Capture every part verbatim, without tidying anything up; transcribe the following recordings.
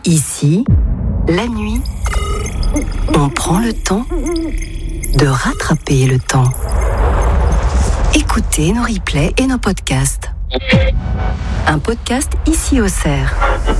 Ici, la nuit, on prend le temps de rattraper le temps. Écoutez nos replays et nos podcasts. Un podcast ici au Cerf.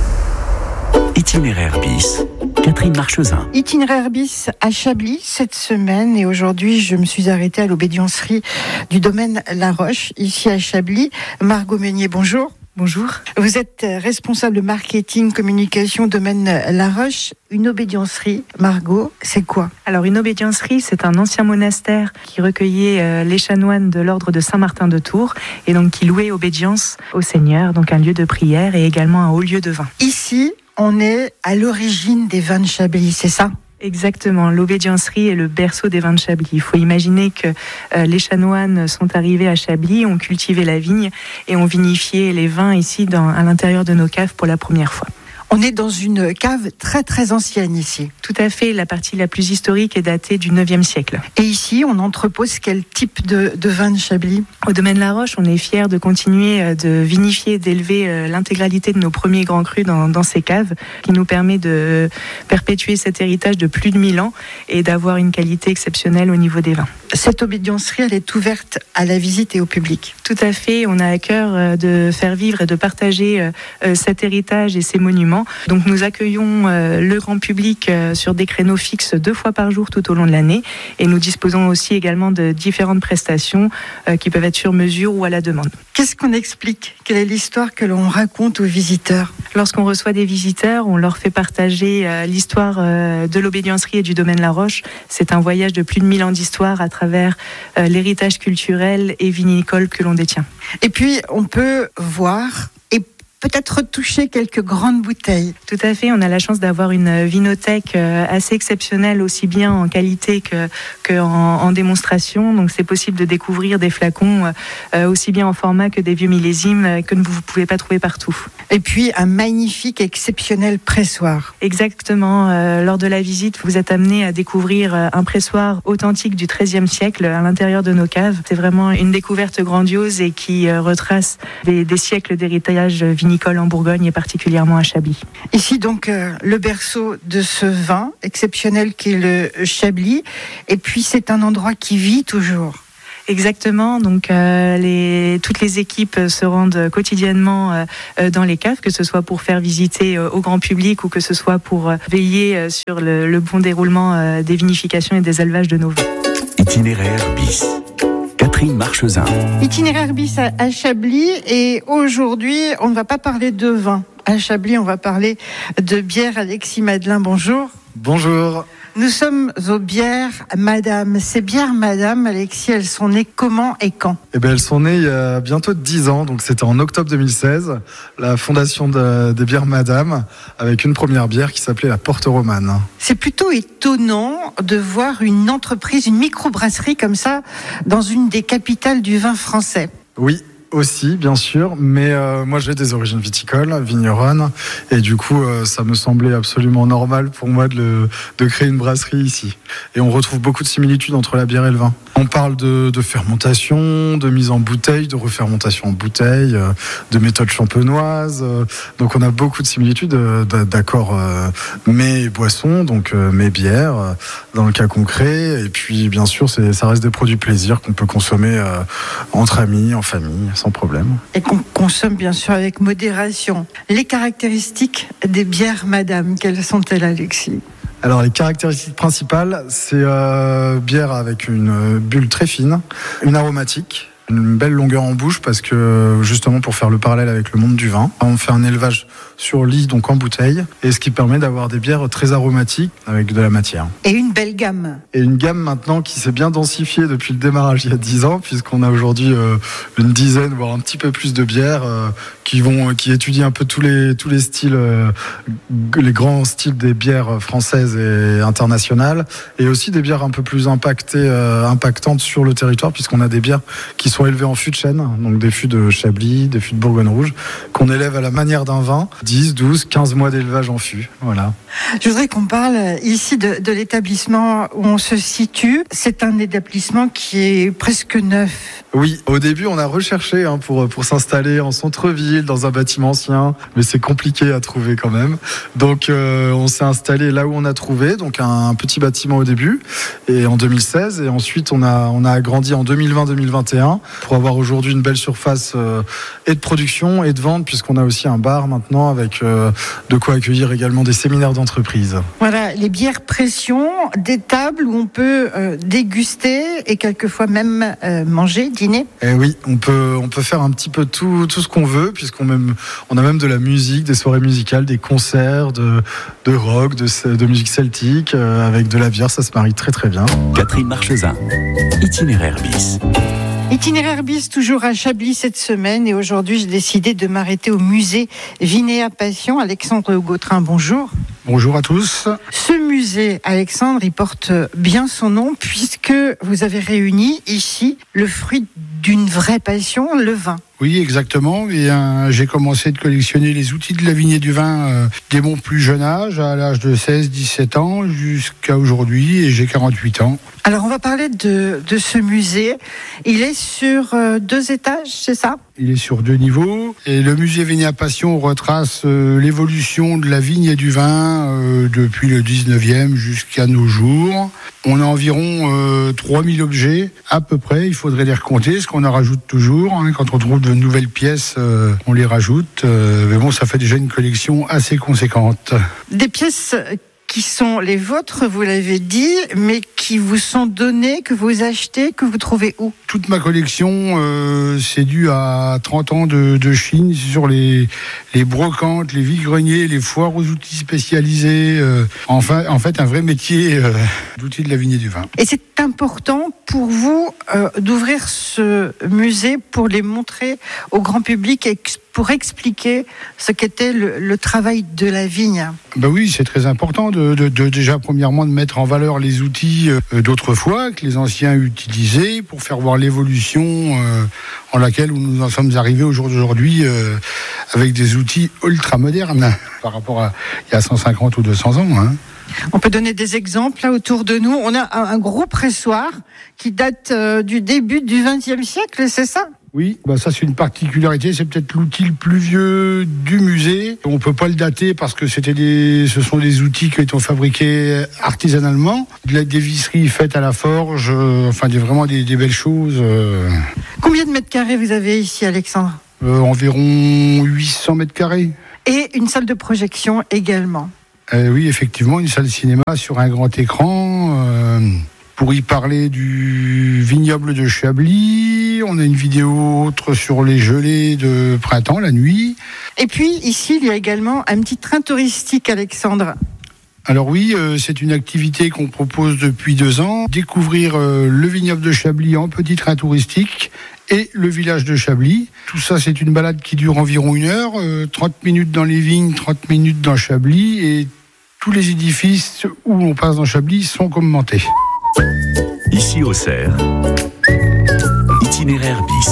Itinéraire bis, Catherine Marchesin. Itinéraire bis à Chablis cette semaine, et aujourd'hui je me suis arrêtée à l'obédiencerie du domaine La Roche, ici à Chablis. Margot Meunier, bonjour. Bonjour. Vous êtes responsable de marketing, communication, domaine La Roche. Une obédiencerie, Margot, c'est quoi ? Alors une obédiencerie, c'est un ancien monastère qui recueillait euh, les chanoines de l'ordre de Saint-Martin de Tours et donc qui louait obédience au Seigneur, donc un lieu de prière et également un haut lieu de vin. Ici, on est à l'origine des vins de Chablis, c'est ça ? Exactement, l'obédiencerie est le berceau des vins de Chablis. Il faut imaginer que euh, les chanoines sont arrivés à Chablis, ont cultivé la vigne et ont vinifié les vins ici dans, à l'intérieur de nos caves pour la première fois. On est dans une cave très très ancienne ici. Tout à fait, la partie la plus historique est datée du neuvième siècle. Et ici, on entrepose quel type de, de vin de Chablis ? Au domaine La Roche, on est fiers de continuer de vinifier et d'élever l'intégralité de nos premiers grands crus dans, dans ces caves, qui nous permet de perpétuer cet héritage de plus de mille ans et d'avoir une qualité exceptionnelle au niveau des vins. Cette obédiencerie, elle est ouverte à la visite et au public. Tout à fait, on a à cœur de faire vivre et de partager cet héritage et ces monuments. Donc nous accueillons le grand public sur des créneaux fixes deux fois par jour tout au long de l'année, et nous disposons aussi également de différentes prestations qui peuvent être sur mesure ou à la demande. Qu'est-ce qu'on explique ? Quelle est l'histoire que l'on raconte aux visiteurs ? Lorsqu'on reçoit des visiteurs, on leur fait partager l'histoire de l'obédiencerie et du domaine La Roche. C'est un voyage de plus de mille ans d'histoire à travers l'héritage culturel et vinicole que l'on détient. Et puis on peut voir peut-être toucher quelques grandes bouteilles. Tout à fait, on a la chance d'avoir une vinothèque assez exceptionnelle, aussi bien en qualité que, que en, en démonstration. Donc c'est possible de découvrir des flacons euh, aussi bien en format que des vieux millésimes que vous ne pouvez pas trouver partout. Et puis un magnifique, exceptionnel pressoir. Exactement, euh, lors de la visite, vous êtes amené à découvrir un pressoir authentique du treizième siècle à l'intérieur de nos caves. C'est vraiment une découverte grandiose et qui euh, retrace des, des siècles d'héritage vinicole en Bourgogne et particulièrement à Chablis. Ici donc euh, le berceau de ce vin exceptionnel qui est le Chablis, et puis c'est un endroit qui vit toujours. Exactement, donc euh, les, toutes les équipes se rendent quotidiennement euh, dans les caves, que ce soit pour faire visiter euh, au grand public ou que ce soit pour euh, veiller euh, sur le, le bon déroulement euh, des vinifications et des élevages de nos vins. Itinéraire bis. Catherine Marchesin. Itinéraire bis à Chablis, et aujourd'hui on ne va pas parler de vin. À Chablis, on va parler de bière. Alexis Madelin, bonjour. Bonjour. Nous sommes aux bières Madame. Ces bières Madame, Alexis, elles sont nées comment et quand ? Eh bien, elles sont nées il y a bientôt dix ans, donc c'était en octobre deux mille seize, la fondation de, des bières Madame, avec une première bière qui s'appelait la Porte Romane. C'est plutôt étonnant de voir une entreprise, une microbrasserie comme ça, dans une des capitales du vin français. Oui. Aussi, bien sûr, mais euh, moi j'ai des origines viticoles, vigneronnes, et du coup euh, ça me semblait absolument normal pour moi de, le, de créer une brasserie ici. Et on retrouve beaucoup de similitudes entre la bière et le vin. On parle de, de fermentation, de mise en bouteille, de refermentation en bouteille, euh, de méthode champenoise, euh, donc on a beaucoup de similitudes, euh, d'accord, euh, mes boissons, donc euh, mes bières, euh, dans le cas concret, et puis bien sûr c'est, ça reste des produits plaisir qu'on peut consommer euh, entre amis, en famille, sans problème. Et qu'on consomme bien sûr avec modération. Les caractéristiques des bières Madame, quelles sont-elles, Alexis ? Alors les caractéristiques principales, c'est euh, bière avec une bulle très fine, une aromatique, une belle longueur en bouche, parce que justement pour faire le parallèle avec le monde du vin, on fait un élevage sur lit, donc en bouteille, et ce qui permet d'avoir des bières très aromatiques avec de la matière. Et une belle gamme. Et une gamme maintenant qui s'est bien densifiée depuis le démarrage il y a dix ans, puisqu'on a aujourd'hui euh, une dizaine, voire un petit peu plus de bières euh, qui vont, qui étudient un peu tous les tous les styles, euh, les grands styles des bières françaises et internationales, et aussi des bières un peu plus impactées, euh, impactantes sur le territoire, puisqu'on a des bières qui sont élevés en fûts de chêne, donc des fûts de Chablis, des fûts de Bourgogne rouge, qu'on élève à la manière d'un vin, dix, douze, quinze mois d'élevage en fût, voilà. Je voudrais qu'on parle ici de, de l'établissement où on se situe. C'est un établissement qui est presque neuf. Oui, au début, on a recherché hein, pour, pour s'installer en centre-ville, dans un bâtiment ancien, mais c'est compliqué à trouver quand même. Donc, euh, on s'est installé là où on a trouvé, donc un, un petit bâtiment au début, et en deux mille seize, et ensuite on a, on a agrandi en deux mille vingt deux mille vingt et un pour avoir aujourd'hui une belle surface euh, et de production et de vente, puisqu'on a aussi un bar maintenant avec euh, de quoi accueillir également des séminaires d'entreprise. Voilà, les bières pression, des tables où on peut euh, déguster et quelquefois même euh, manger, dîner. Et oui, on peut, on peut faire un petit peu tout, tout ce qu'on veut, puisqu'on même, on a même de la musique, des soirées musicales, des concerts de, de rock, de, de musique celtique, euh, avec de la bière, ça se marie très très bien. Catherine Marchesin, Itinéraire bis. Itinéraire bis, toujours à Chablis cette semaine, et aujourd'hui j'ai décidé de m'arrêter au musée Vinéa Passion. Alexandre Gautrin, bonjour. Bonjour à tous. Ce musée, Alexandre, il porte bien son nom puisque vous avez réuni ici le fruit d'une vraie passion, le vin. Oui, exactement. Et, euh, j'ai commencé de collectionner les outils de la vigne et du vin euh, dès mon plus jeune âge, à l'âge de seize dix-sept ans, jusqu'à aujourd'hui, et j'ai quarante-huit ans. Alors, on va parler de, de ce musée. Il est sur euh, deux étages, c'est ça ? Il est sur deux niveaux. Et le musée Vinéa Passion retrace euh, l'évolution de la vigne et du vin euh, depuis le dix-neuvième jusqu'à nos jours. On a environ euh, trois mille objets, à peu près. Il faudrait les recompter, ce qu'on en rajoute toujours. Hein. Quand on trouve de nouvelles pièces, euh, on les rajoute. Euh, mais bon, ça fait déjà une collection assez conséquente. Des pièces qui sont les vôtres, vous l'avez dit, mais qui vous sont données, que vous achetez, que vous trouvez où ? Toute ma collection, euh, c'est dû à trente ans de, de Chine sur les, les brocantes, les vide-greniers, les foires aux outils spécialisés. Euh, enfin, en fait, un vrai métier euh, d'outils de la vigne et du vin. Et c'est important pour vous euh, d'ouvrir ce musée pour les montrer au grand public et pour expliquer ce qu'était le, le travail de la vigne. Ben oui, c'est très important de, de, de déjà premièrement de mettre en valeur les outils euh, d'autrefois que les anciens utilisaient pour faire voir l'évolution euh, en laquelle nous en sommes arrivés au jour d'aujourd'hui euh, avec des outils ultra modernes par rapport à il y a cent cinquante ou deux cents ans. Hein. On peut donner des exemples là autour de nous. On a un, un gros pressoir qui date euh, du début du vingtième siècle, c'est ça ? Oui, bah ça c'est une particularité, c'est peut-être l'outil le plus vieux du musée. On peut pas le dater parce que c'était des, ce sont des outils qui ont été fabriqués artisanalement, des visseries faites à la forge, euh, enfin des, vraiment des, des belles choses. Euh. Combien de mètres carrés vous avez ici, Alexandre ? euh, Environ huit cents mètres carrés. Et une salle de projection également. Euh, oui, effectivement, une salle cinéma sur un grand écran. Euh, pour y parler du vignoble de Chablis, on a une vidéo autre sur les gelées de printemps, la nuit. Et puis, ici, il y a également un petit train touristique, Alexandre. Alors oui, euh, c'est une activité qu'on propose depuis deux ans. Découvrir euh, le vignoble de Chablis en petit train touristique et le village de Chablis. Tout ça, c'est une balade qui dure environ une heure, euh, trente minutes dans les vignes, trente minutes dans Chablis, et tous les édifices où on passe dans Chablis sont commentés. Ici au Cerf, Itinéraire bis.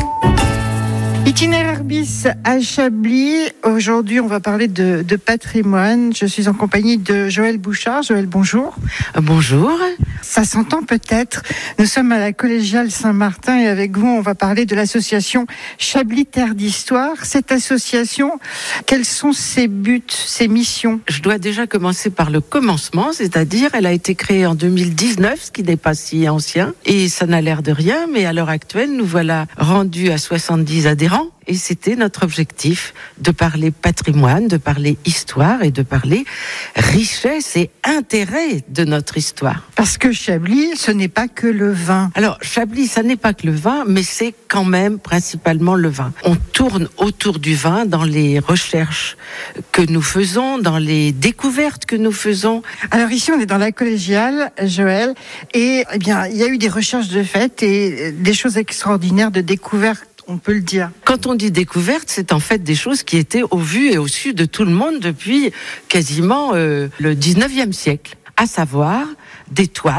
Itinéraire bis à Chablis. Aujourd'hui, on va parler de, de patrimoine. Je suis en compagnie de Joël Bouchard. Joël, bonjour. Bonjour. Ça s'entend peut-être. Nous sommes à la collégiale Saint-Martin et avec vous, on va parler de l'association Chablis Terre d'Histoire. Cette association, quels sont ses buts, ses missions ? Je dois déjà commencer par le commencement, c'est-à-dire elle a été créée en deux mille dix-neuf, ce qui n'est pas si ancien, et ça n'a l'air de rien, mais à l'heure actuelle, nous voilà rendus à soixante-dix adhérents. Et c'était notre objectif de parler patrimoine, de parler histoire et de parler richesse et intérêt de notre histoire. Parce que Chablis, ce n'est pas que le vin. Alors, Chablis, ça n'est pas que le vin, mais c'est quand même principalement le vin. On tourne autour du vin dans les recherches que nous faisons, dans les découvertes que nous faisons. Alors ici, on est dans la collégiale, Joël, et eh bien, il y a eu des recherches de fait et des choses extraordinaires de découvertes. On peut le dire. Quand on dit découverte, c'est en fait des choses qui étaient au vu et au su de tout le monde depuis quasiment euh, le dix-neuvième siècle. À savoir des toiles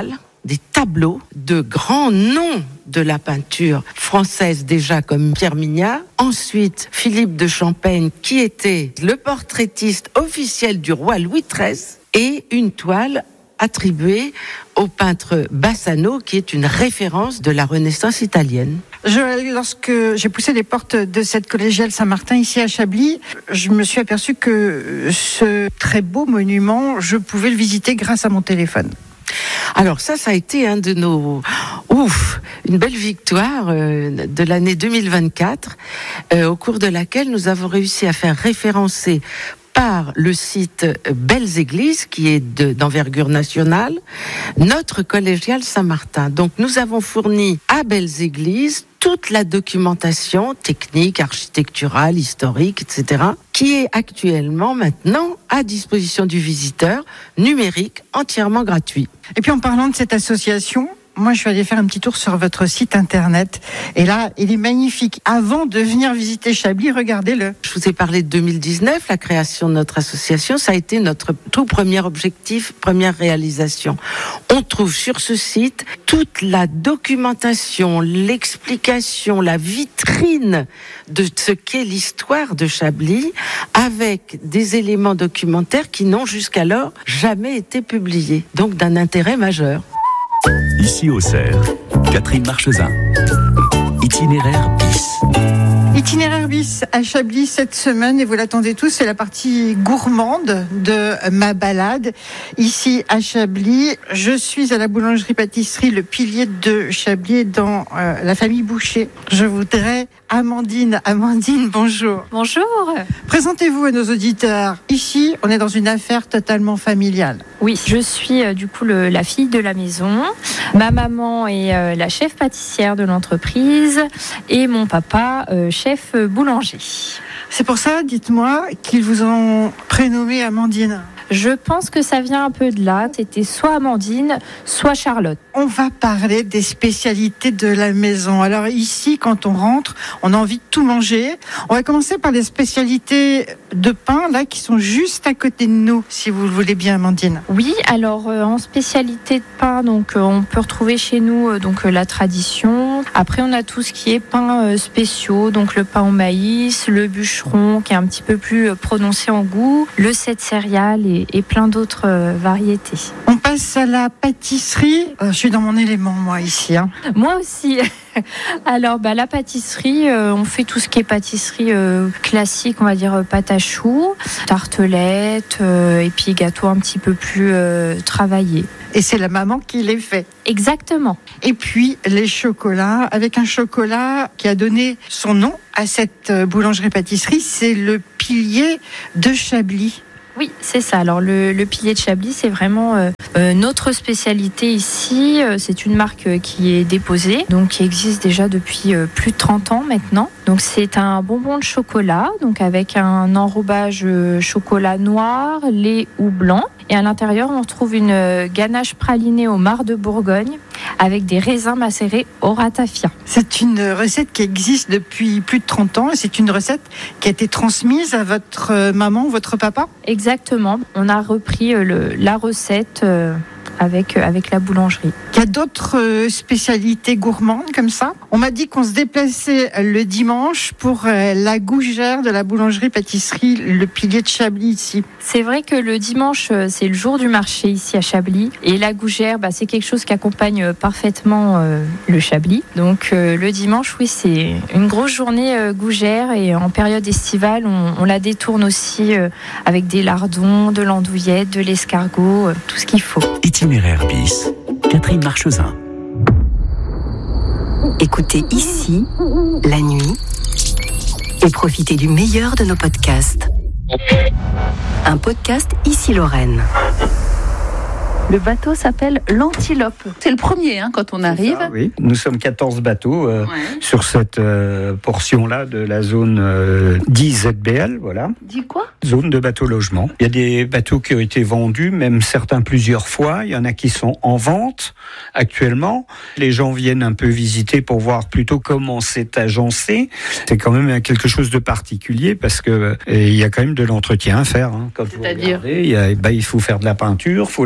des tableaux de grands noms de la peinture française déjà comme Pierre Mignard, ensuite Philippe de Champaigne qui était le portraitiste officiel du roi Louis treize et une toile attribuée au peintre Bassano qui est une référence de la Renaissance italienne. Joël, lorsque j'ai poussé les portes de cette collégiale Saint-Martin ici à Chablis, je me suis aperçu que ce très beau monument, je pouvais le visiter grâce à mon téléphone. Alors ça, ça a été un de nos... Ouf, une belle victoire euh, de l'année deux mille vingt-quatre, euh, au cours de laquelle nous avons réussi à faire référencer par le site Belles Églises, qui est de, d'envergure nationale, notre collégiale Saint-Martin. Donc nous avons fourni à Belles Églises toute la documentation technique, architecturale, historique, et cetera, qui est actuellement maintenant à disposition du visiteur, numérique, entièrement gratuit. Et puis en parlant de cette association, moi, je suis allée faire un petit tour sur votre site internet. Et là, il est magnifique. Avant de venir visiter Chablis, regardez-le. Je vous ai parlé de deux mille dix-neuf, la création de notre association. Ça a été notre tout premier objectif, première réalisation. On trouve sur ce site toute la documentation, l'explication, la vitrine de ce qu'est l'histoire de Chablis, avec des éléments documentaires qui n'ont jusqu'alors jamais été publiés. Donc d'un intérêt majeur. Ici au Cerf, Catherine Marchesin. Itinéraire bis. Itinéraire bis à Chablis cette semaine, et vous l'attendez tous, c'est la partie gourmande de ma balade. Ici à Chablis, je suis à la boulangerie-pâtisserie Le Pilier de Chablis dans euh, la famille Boucher. Je voudrais Amandine. Amandine, bonjour. Bonjour. Présentez-vous à nos auditeurs. Ici, on est dans une affaire totalement familiale. Oui, je suis euh, du coup le, la fille de la maison. Ma maman est euh, la chef pâtissière de l'entreprise et mon papa euh, chef boulanger. C'est pour ça, dites-moi, qu'ils vous ont prénommé Amandine. Je pense que ça vient un peu de là. C'était soit Amandine, soit Charlotte. On va parler des spécialités de la maison. Alors ici, quand on rentre, on a envie de tout manger. On va commencer par les spécialités de pain, là, qui sont juste à côté de nous, si vous le voulez bien, Amandine. Oui, alors euh, en spécialité de pain, donc euh, on peut retrouver chez nous euh, donc euh, la tradition. Après, on a tout ce qui est pain euh, spéciaux, donc le pain au maïs, le bûcheron, qui est un petit peu plus euh, prononcé en goût, le sept céréales et et plein d'autres euh, variétés. On passe à la pâtisserie. Euh, je suis dans mon élément, moi, ici. Hein. Moi aussi. Alors, bah, la pâtisserie, euh, on fait tout ce qui est pâtisserie euh, classique, on va dire euh, pâte à choux, tartelettes, euh, et puis gâteaux un petit peu plus euh, travaillés. Et c'est la maman qui les fait. Exactement. Et puis, les chocolats, avec un chocolat qui a donné son nom à cette boulangerie-pâtisserie, c'est le Pilier de Chablis. Oui, c'est ça. Alors le, le Pilier de Chablis, c'est vraiment euh, euh, notre spécialité ici. Euh, c'est une marque euh, qui est déposée, donc qui existe déjà depuis euh, plus de trente ans maintenant. Donc c'est un bonbon de chocolat, donc avec un enrobage euh, chocolat noir, lait ou blanc. Et à l'intérieur, on retrouve une euh, ganache pralinée au marc de Bourgogne avec des raisins macérés au ratafia. C'est une recette qui existe depuis plus de trente ans et c'est une recette qui a été transmise à votre maman, votre papa ? Exactement. On a repris le, la recette euh, avec, avec la boulangerie. Il y a d'autres spécialités gourmandes comme ça ? On m'a dit qu'on se déplaçait le dimanche pour la gougère de la boulangerie-pâtisserie Le Pilier de Chablis ici. C'est vrai que le dimanche, c'est le jour du marché ici à Chablis. Et la gougère, bah, c'est quelque chose qui accompagne parfaitement euh, le Chablis. Donc euh, le dimanche, oui, c'est une grosse journée euh, gougère. Et en période estivale, on, on la détourne aussi euh, avec des lardons, de l'andouillette, de l'escargot, euh, tout ce qu'il faut. Itinéraire bis, Catherine Marchesin. Écoutez ici, la nuit, et profitez du meilleur de nos podcasts. Un podcast Ici Lorraine. Le bateau s'appelle l'Antilope. C'est le premier hein, quand on arrive. Ça, oui, nous sommes quatorze bateaux euh, ouais. sur cette euh, portion-là de la zone euh, dix Z B L, voilà. Dit quoi ? Zone de bateau-logement. Il y a des bateaux qui ont été vendus, même certains plusieurs fois. Il y en a qui sont en vente actuellement. Les gens viennent un peu visiter pour voir plutôt comment c'est agencé. C'est quand même quelque chose de particulier parce que il y a quand même de l'entretien à faire. Hein, quand C'est-à-dire vous regardez, il, y a, bah, il faut faire de la peinture, il faut laver le bateau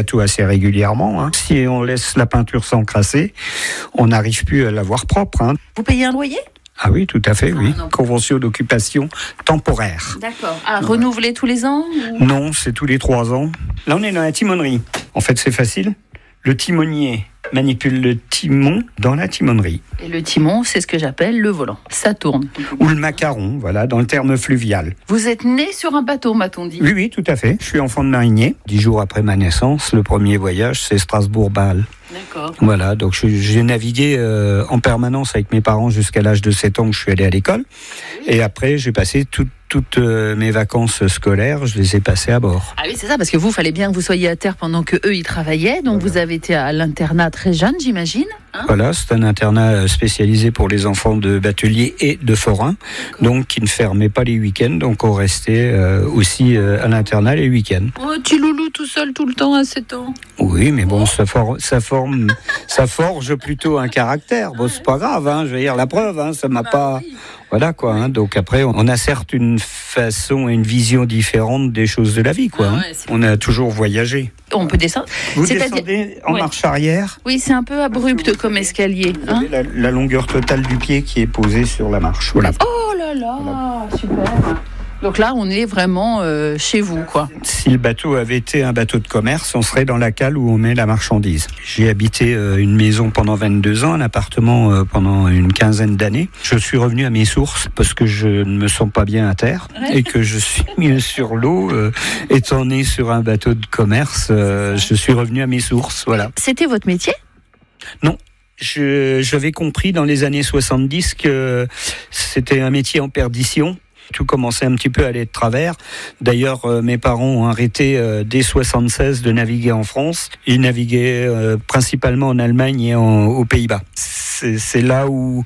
bateau assez régulièrement. Hein. Si on laisse la peinture s'encrasser, on n'arrive plus à l'avoir propre. Hein. Vous payez un loyer ? Ah oui, tout à fait, oui. Ah, Convention d'occupation temporaire. D'accord. À renouveler tous les ans ou... Non, c'est tous les trois ans. Là, on est dans la timonerie. En fait, c'est facile. Le timonier manipule le timon dans la timonerie. Et le timon, c'est ce que j'appelle le volant. Ça tourne. Ou le macaron, voilà, dans le terme fluvial. Vous êtes né sur un bateau, m'a-t-on dit ? Oui, oui, tout à fait. Je suis enfant de marinier. Dix jours après ma naissance, le premier voyage, c'est Strasbourg-Bâle. D'accord. Voilà, donc je, j'ai navigué euh, en permanence avec mes parents jusqu'à l'âge de sept ans où je suis allé à l'école. Et après, j'ai passé tout, toutes euh, mes vacances scolaires, je les ai passées à bord. Ah oui, c'est ça, parce que vous, il fallait bien que vous soyez à terre pendant que eux, ils travaillaient. Donc voilà. Vous avez été à l'internat très jeune, j'imagine. Hein ? Voilà, c'est un internat spécialisé pour les enfants de bateliers et de forains, donc qui ne fermait pas les week-ends, donc on restait euh, aussi euh, à l'internat les week-ends. Oh, petit loulou tout seul tout le temps à sept ans. Oui, mais bon, ça, for- ça, forme, ça forge plutôt un caractère. Bon, c'est pas grave, hein, je veux dire, la preuve, hein, ça m'a bah, pas... Oui. Voilà, quoi. Hein, donc après, on a certes une façon et une vision différente des choses de la vie, quoi. Ah ouais, hein. On a toujours voyagé. On peut descendre. Vous C'est-à-dire... descendez en ouais. marche arrière. Oui, c'est un peu abrupt comme escalier. Vous hein avez la, la longueur totale du pied qui est posée sur la marche. Voilà. Oh là là, voilà. Super. Donc là, on est vraiment euh, chez vous, quoi. Si le bateau avait été un bateau de commerce, on serait dans la cale où on met la marchandise. J'ai habité euh, une maison pendant vingt-deux ans, un appartement euh, pendant une quinzaine d'années. Je suis revenu à mes sources parce que je ne me sens pas bien à terre ouais. et que je suis mieux sur l'eau. Euh, étant né sur un bateau de commerce, euh, je suis revenu à mes sources. Voilà. C'était votre métier ? Non. Je, j'avais compris dans les années soixante-dix que c'était un métier en perdition. Tout commençait un petit peu à aller de travers. D'ailleurs, euh, mes parents ont arrêté euh, dès soixante-seize de naviguer en France. Ils naviguaient euh, principalement en Allemagne et en, aux Pays-Bas. C'est, c'est là où,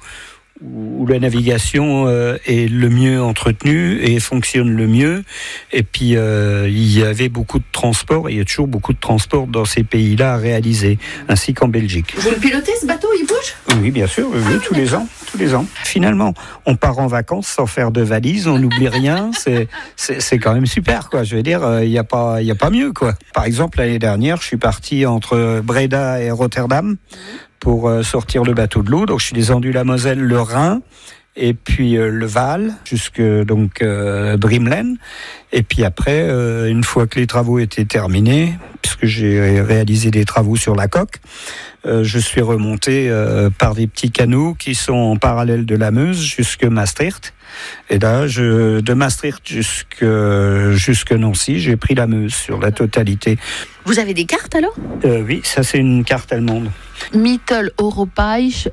où la navigation euh, est le mieux entretenue et fonctionne le mieux. Et puis, euh, il y avait beaucoup de transports, et il y a toujours beaucoup de transports dans ces pays-là à réaliser, ainsi qu'en Belgique. Vous le pilotez, ce bateau, il bouge ? Oui, bien sûr, oui, oui, tous les ans. Tous les ans. Finalement, on part en vacances sans faire de valise, on n'oublie rien, c'est, c'est, c'est quand même super, quoi. Je veux dire, il euh, n'y a pas, il y a pas mieux, quoi. Par exemple, l'année dernière, je suis parti entre Breda et Rotterdam pour euh, sortir le bateau de l'eau. Donc, je suis descendu la Moselle, le Rhin, et puis euh, le Vaal, jusque donc euh, Brimelen. Et puis après, euh, une fois que les travaux étaient terminés, puisque j'ai réalisé des travaux sur la coque, euh, je suis remonté euh, par des petits canaux qui sont en parallèle de la Meuse jusque Maastricht. Et là, je, de Maastricht jusque, jusque Nancy, j'ai pris la Meuse sur la totalité. Vous avez des cartes alors ? euh, Oui, ça c'est une carte allemande. Mitteleuropäische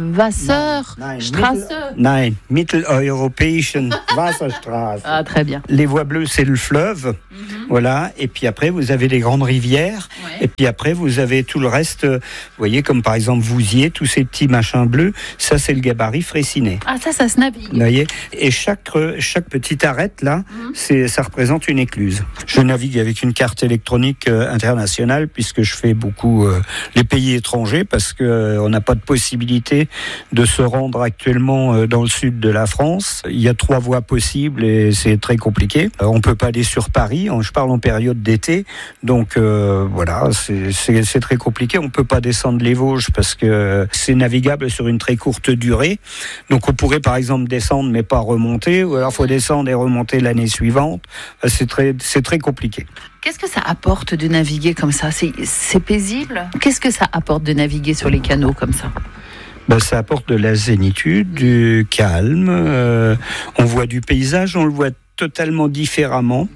Wasserstraße. Nein, Mitteleuropäische Wasserstraße. Ah, très bien. Les voies bleues, c'est le fleuve. Mm-hmm. Voilà. Et puis après, vous avez les grandes rivières. Ouais. Et puis après, vous avez tout le reste. Vous voyez, comme par exemple Vouziers, tous ces petits machins bleus. Ça, c'est le gabarit Fraissinet. Ah, ça, ça se navigue. Vous voyez ? Et chaque, chaque petite arête, là, mm-hmm. c'est, ça représente une écluse. Je navigue avec une carte électronique euh, internationale, puisque je fais beaucoup euh, les pays étrangers, parce qu'on euh, n'a pas de possibilité de se rendre actuellement euh, dans le sud de la France. Il y a trois voies possibles et c'est très compliqué. Euh, on peut pas aller sur Paris, je parle en période d'été, donc euh, voilà, c'est, c'est, c'est très compliqué. On peut pas descendre les Vosges parce que c'est navigable sur une très courte durée. Donc on pourrait par exemple descendre mais pas remonter, ou alors faut descendre et remonter l'année suivante. C'est très, c'est très compliqué. Qu'est-ce que ça apporte de naviguer comme ça ? C'est, c'est paisible ? Qu'est-ce que ça apporte de naviguer sur les canaux comme ça ? Ben, ça apporte de la zénitude, du calme. Euh, on voit du paysage, on le voit totalement différemment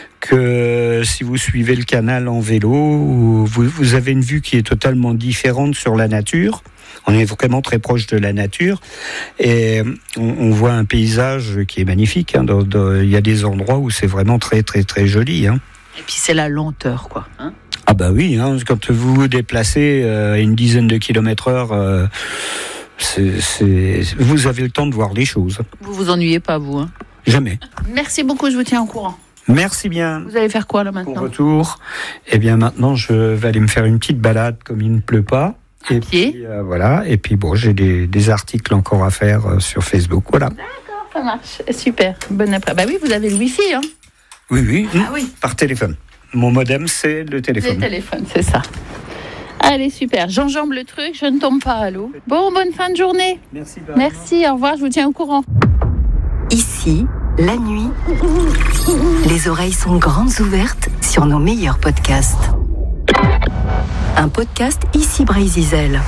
que si vous suivez le canal en vélo. Vous, vous avez une vue qui est totalement différente sur la nature. On est vraiment très proche de la nature et on, on voit un paysage qui est magnifique. Hein. Dans, dans, il y a des endroits où c'est vraiment très très très joli. Hein. Et puis c'est la lenteur, quoi. Hein ? Ah bah oui, hein, quand vous vous déplacez euh, à une dizaine de kilomètres heure, euh, c'est, c'est, vous avez le temps de voir les choses. Vous vous ennuyez pas, vous hein ? Jamais. Merci beaucoup, je vous tiens au courant. Merci bien. Vous allez faire quoi là maintenant ? Pour retour, eh bien maintenant je vais aller me faire une petite balade comme il ne pleut pas. À et pied. Puis, euh, voilà. Et puis bon, j'ai des, des articles encore à faire euh, sur Facebook. Voilà. D'accord, ça marche. Super. Bonne après. Bah oui, vous avez le Wi-Fi, hein ? Oui, oui. Ah oui. Par téléphone. Mon modem, c'est le téléphone. Le téléphone, c'est ça. Allez, super. J'enjambe le truc, je ne tombe pas à l'eau. Bon, bonne fin de journée. Merci. Merci, au revoir, je vous tiens au courant. Ici, la nuit, les oreilles sont grandes ouvertes sur nos meilleurs podcasts. Un podcast Ici Brésil.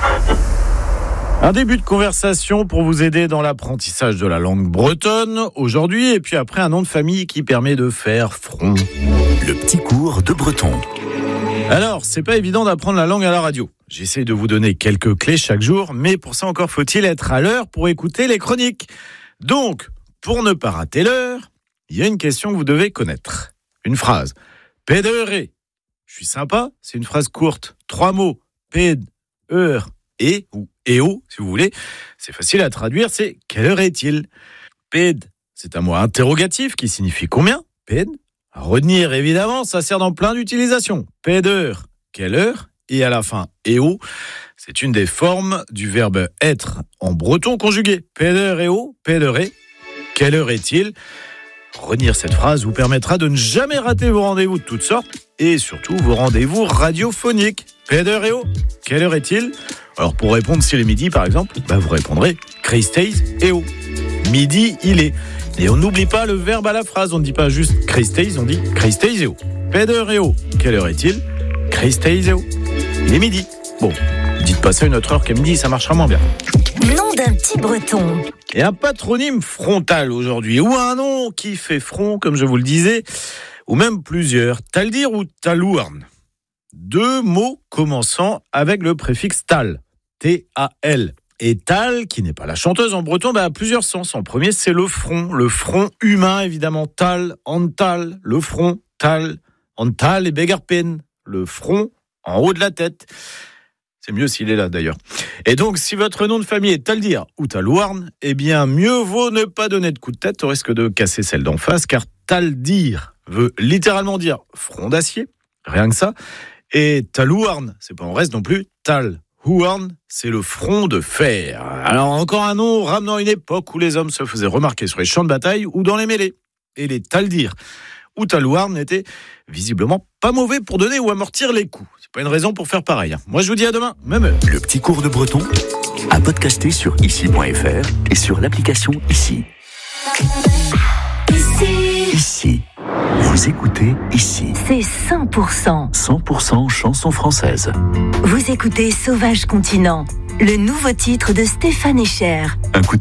Un début de conversation pour vous aider dans l'apprentissage de la langue bretonne aujourd'hui, et puis après un nom de famille qui permet de faire front. Le petit cours de breton. Alors, c'est pas évident d'apprendre la langue à la radio. J'essaie de vous donner quelques clés chaque jour, mais pour ça encore faut-il être à l'heure pour écouter les chroniques. Donc, pour ne pas rater l'heure, il y a une question que vous devez connaître. Une phrase. Pédéré. Je suis sympa, c'est une phrase courte. Trois mots. Péd, heure, et ou eo, si vous voulez. C'est facile à traduire, c'est quelle heure est-il? Péd, c'est un mot interrogatif qui signifie combien? Péd. À retenir, évidemment, ça sert dans plein d'utilisations. Pédeur, quelle heure? Et à la fin, eo, c'est une des formes du verbe être en breton conjugué. Pédeur, eo, pédéré. Quelle heure est-il? Retenir cette phrase vous permettra de ne jamais rater vos rendez-vous de toutes sortes et surtout vos rendez-vous radiophoniques. Pédeur, eo, quelle heure est-il? Alors pour répondre s'il est midi par exemple, bah vous répondrez Christeis eo. Midi il est. Et on n'oublie pas le verbe à la phrase, on ne dit pas juste Christeis, on dit Christeis eo. Pédeur eo, quelle heure est-il? Christeis eo. Il est midi. Bon, dites pas ça une autre heure qu'à midi, ça marchera moins bien. Nom d'un petit breton. Et un patronyme frontal aujourd'hui, ou un nom qui fait front, comme je vous le disais, ou même plusieurs. Taldir ou talouarn. Deux mots commençant avec le préfixe tal, T A L. Et tal, qui n'est pas la chanteuse en breton, bah, a plusieurs sens. En premier, c'est le front, le front humain, évidemment. Tal, antal, le front, tal, antal et begarpen, le front en haut de la tête. C'est mieux s'il est là, d'ailleurs. Et donc, si votre nom de famille est Taldir ou Talouarn, eh bien, mieux vaut ne pas donner de coup de tête au risque de casser celle d'en face, car Taldir veut littéralement dire front d'acier, rien que ça. Et Talouarn, c'est pas en reste non plus, Tal. Huarn, c'est le front de fer. Alors encore un nom ramenant une époque où les hommes se faisaient remarquer sur les champs de bataille ou dans les mêlées. Et les Taldir ou Talouarn n'étaient visiblement pas mauvais pour donner ou amortir les coups. C'est pas une raison pour faire pareil. Moi je vous dis à demain, même heure. Le petit cours de breton à podcaster sur ici point f r et sur l'application Ici. Ici. Ici. Vous écoutez Ici. C'est cent pour cent. cent pour cent chansons françaises. Vous écoutez Sauvage Continent, le nouveau titre de Stéphane Echer. Un coup de